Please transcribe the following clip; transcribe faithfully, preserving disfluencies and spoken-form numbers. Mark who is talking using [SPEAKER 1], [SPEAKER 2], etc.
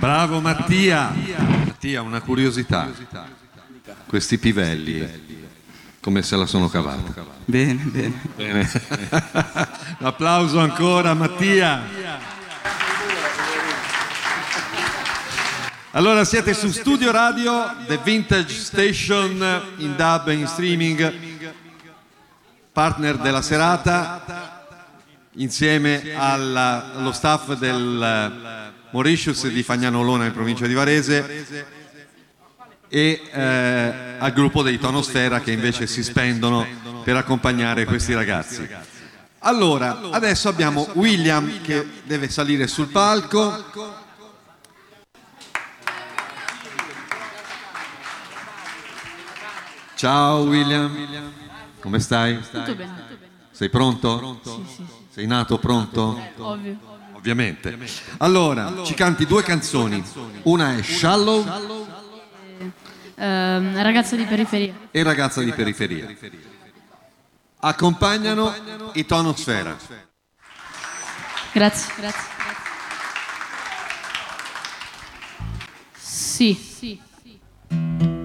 [SPEAKER 1] Bravo Mattia. Mattia, una curiosità. Questi pivelli, come se la sono cavata?
[SPEAKER 2] Bene, bene.
[SPEAKER 1] Bene. Un applauso ancora Mattia. Allora siete su Studio Radio, The Vintage Station, in dub e in streaming, partner della serata, insieme alla, allo staff del Mauritius di Fagnanolona in provincia di Varese e eh, al gruppo dei Tonosfera che invece si spendono per accompagnare questi ragazzi. Allora, adesso abbiamo William che deve salire sul palco. Ciao William, come stai?
[SPEAKER 3] Tutto bene.
[SPEAKER 1] Sei pronto?
[SPEAKER 3] Sì, sì.
[SPEAKER 1] Sei nato pronto?
[SPEAKER 3] Ovvio.
[SPEAKER 1] Ovviamente. Allora, ci canti due canzoni. Una è Shallow
[SPEAKER 3] Ehm, ragazza di periferia.
[SPEAKER 1] e Ragazza di periferia. Accompagnano i Tonosfera.
[SPEAKER 3] Grazie, grazie. Sì, sì.